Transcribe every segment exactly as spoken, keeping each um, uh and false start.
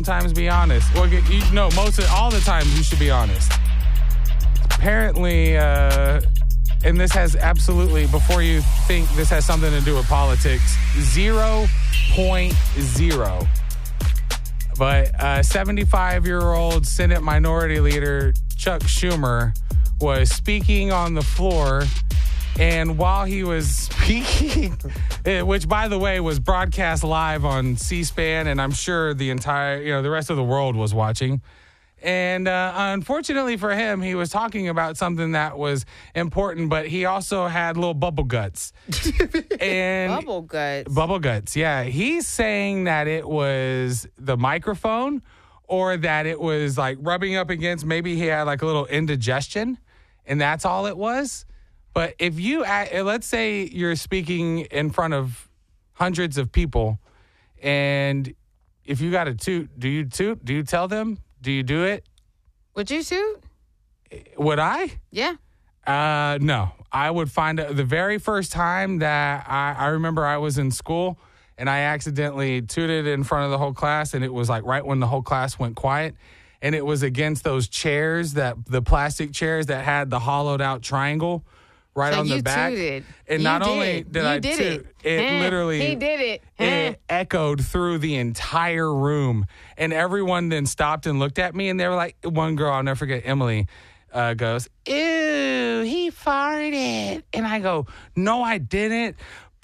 Sometimes be honest. Well, you know, most of all the times you should be honest. Apparently, uh, and this has absolutely, before you think this has something to do with politics, zero point zero. But uh, seventy-five-year-old Senate Minority Leader Chuck Schumer was speaking on the floor, and while he was speaking, which, by the way, was broadcast live on C-SPAN, and I'm sure the entire, you know, the rest of the world was watching. And uh, unfortunately for him, he was talking about something that was important, but he also had little bubble guts. and Bubble guts? Bubble guts, yeah. He's saying that it was the microphone or that it was like rubbing up against, maybe he had like a little indigestion, and that's all it was. But if you, let's say you're speaking in front of hundreds of people, and if you got a toot, do you toot? Do you tell them? Do you do it? Would you toot? Would I? Yeah. Uh, no. I would find out the very first time that I, I remember I was in school and I accidentally tooted in front of the whole class, and it was like right when the whole class went quiet, and it was against those chairs, that the plastic chairs that had the hollowed out triangle right so on you the back. Tooted. And you not did. only did you I did toot, it, it eh, literally he did it. it Eh. echoed through the entire room, and everyone then stopped and looked at me, and they were like, one girl, I'll never forget, Emily, uh, goes, "Ew, he farted," and I go, "No, I didn't."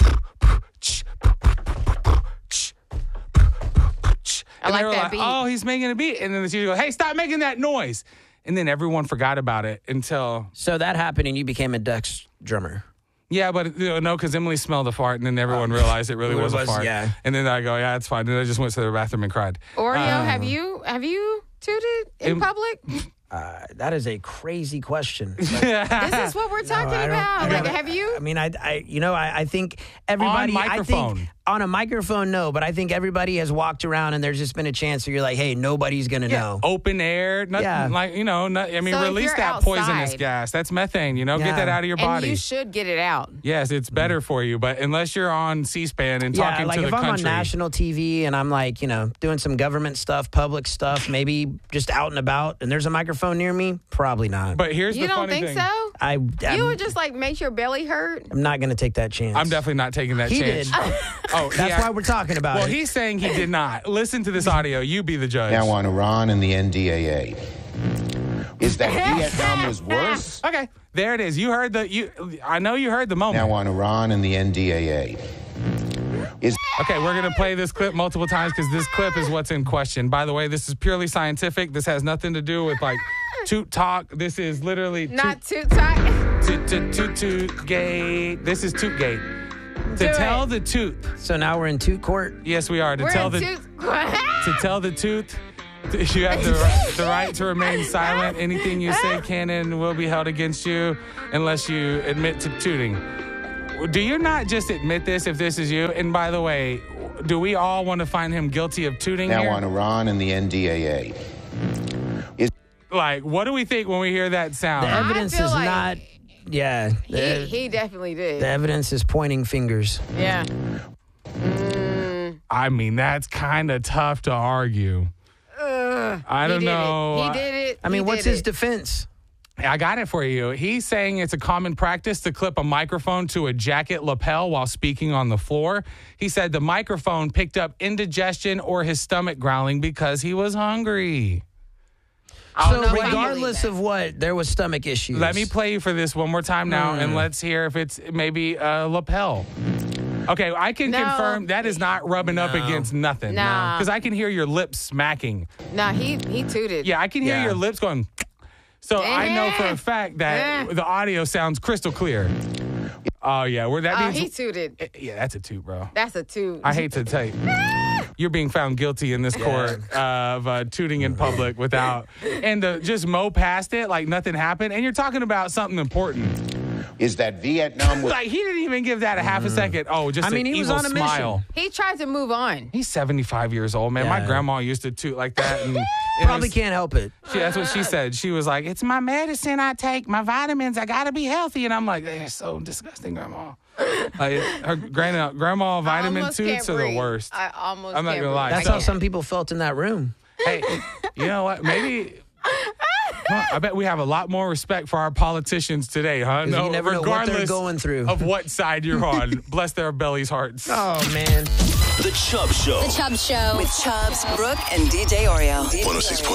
I And like they were that like, beat. "Oh, he's making a beat," and then the teacher goes, "Hey, stop making that noise." And then everyone forgot about it until... So that happened and you became a Ducks drummer. Yeah, but you know, no, because Emily smelled the fart, and then everyone realized it really It was, was, a fart. yeah. And then I go, "Yeah, it's fine." And I just went to the bathroom and cried. Oreo, Uh, have you have you tooted in Im- public? Uh, that is a crazy question. This is what we're talking I don't- about. I Like, don't- have you? I mean, I, I, you know, I, I think everybody. On microphone. I think on a microphone, no, but I think everybody has walked around and there's just been a chance where you're like, hey, nobody's gonna Yeah, know. open air, nothing Yeah. like, you know, not, I mean, So if release you're that poisonous outside- gas. That's methane, you know, get Yeah. that out of your And body. you should get it out. Yes, it's better for you, but unless you're on C-SPAN and Yeah, talking like to if the I'm country. on national T V and I'm like, you know, doing some government stuff, public stuff, maybe just out and about, and there's a microphone near me, probably not. But here's You the don't funny think thing. so? I, I'm, You would just like make your belly hurt. I'm not gonna take that chance. I'm definitely not taking that He chance. did. Oh, That's yeah. why we're talking about Well, it. he's saying he did not. Listen to this audio. You be the judge. Now on Iran and the N D A A. Is that Vietnam was worse? Okay, there it is. You heard the you. I know you heard the moment. Now on Iran and the N D A A. Is Okay, we're going to play this clip multiple times because this clip is what's in question. By the way, this is purely scientific. This has nothing to do with like toot talk. This is literally Not too tight. toot toot toot toot gate. This is toot gate. To Do tell it. the tooth. So now we're in toot court. Yes, we are. To We're tell in the tooth. to tell the tooth. You have the, right- the right to remain silent. Anything you say can and will be held against you unless you admit to tooting. Do you not just admit this if this is you? And by the way, do we all want to find him guilty of tooting now here? on Iran and the N D A A. Is Like, what do we think when we hear that sound? The evidence feel is like not. Yeah, He, the, he definitely did. the evidence is pointing fingers. Yeah. I mean, that's kind of tough to argue. I He don't did know. It. He did it. I mean, He what's did his it. defense? I got it for you. He's saying it's a common practice to clip a microphone to a jacket lapel while speaking on the floor. He said the microphone picked up indigestion or his stomach growling because he was hungry. I So don't know if I regardless believe of what, there was stomach issues. Let me play you for this one more time now, and let's hear if it's maybe a lapel. Okay, I can No. confirm that is not rubbing up against nothing. Nah. Because I can hear your lips smacking. that. Nah, he he tooted. Yeah, I can hear Yeah. your lips going. So I know for a fact that Eh. the audio sounds crystal clear. Oh, yeah. Where that Oh, means. he tooted. Yeah, that's a toot, bro. That's a toot. I hate to tell you. You're being found guilty in this court of uh, tooting in public without, and to just mow past it like nothing happened. And you're talking about something important. is that Vietnam was Like, he didn't even give that a half a second. Oh, just I mean, an he was evil on a smile. He tried to move on. He's seventy-five years old, man. My Yeah. grandma used to toot like that. And it Probably was- can't help it. She, that's what she said. She was like, "It's my medicine I take, my vitamins. I gotta be healthy." And I'm like, "They're so disgusting, grandma." Like, her grandma, grandma I vitamin almost toots can't are the breathe. worst. I almost I'm not can't gonna lie. breathe. That's So- how some people felt in that room. Hey, you know what? Maybe. Huh, I bet we have a lot more respect for our politicians today, huh? you never know what they're regardless going through. of what side you're on. Bless their bellies' hearts. Oh, man. The Chubb Show. The Chubb Show. With Chubbs, Brooke, and D J Oreo. one oh six point